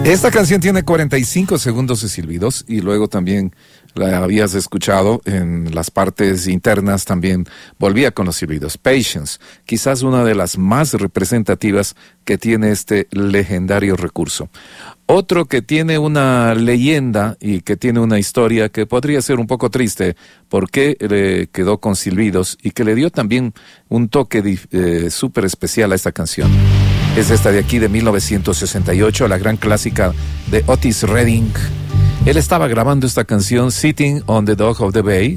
Esta canción tiene 45 segundos de silbidos y luego también la habías escuchado en las partes internas, también volvía con los silbidos. Patience, quizás una de las más representativas que tiene este legendario recurso. Otro que tiene una leyenda y que tiene una historia que podría ser un poco triste porque le quedó con silbidos y que le dio también un toque súper especial a esta canción. Es esta de aquí de 1968, la gran clásica de Otis Redding. Él estaba grabando esta canción, Sitting on the Dock of the Bay,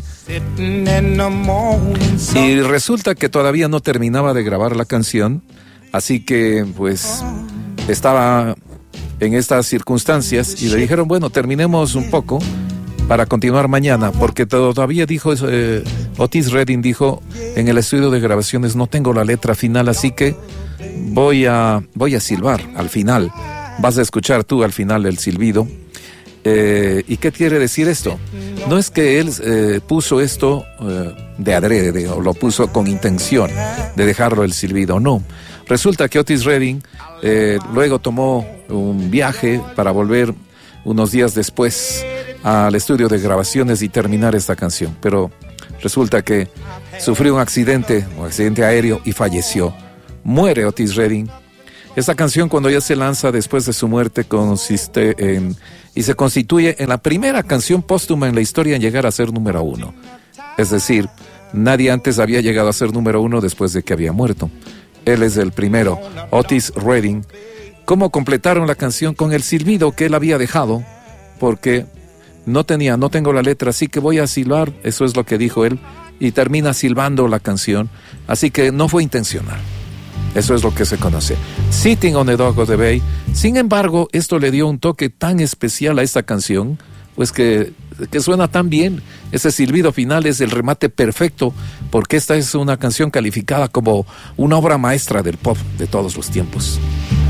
y resulta que todavía no terminaba de grabar la canción, así que pues estaba en estas circunstancias y le dijeron, bueno, terminemos un poco para continuar mañana, porque todavía dijo, Otis Redding dijo en el estudio de grabaciones, no tengo la letra final, así que voy a silbar al final. Vas a escuchar tú al final el silbido. ¿Y qué quiere decir esto? No es que él puso esto de adrede o lo puso con intención de dejarlo el silbido, no. Resulta que Otis Redding luego tomó un viaje para volver unos días después al estudio de grabaciones y terminar esta canción, pero resulta que sufrió un accidente aéreo y falleció. Muere Otis Redding. Esta canción, cuando ya se lanza después de su muerte, consiste en y se constituye en la primera canción póstuma en la historia en llegar a ser número 1. Es decir, nadie antes había llegado a ser número 1 después de que había muerto. Él es el primero, Otis Redding. ¿Cómo completaron la canción? Con el silbido que él había dejado, porque no tengo la letra, así que voy a silbar, eso es lo que dijo él, y termina silbando la canción, así que no fue intencional. Eso es lo que se conoce. Sitting on the Dock of the Bay. Sin embargo, esto le dio un toque tan especial a esta canción, pues que suena tan bien. Ese silbido final es el remate perfecto, porque esta es una canción calificada como una obra maestra del pop de todos los tiempos.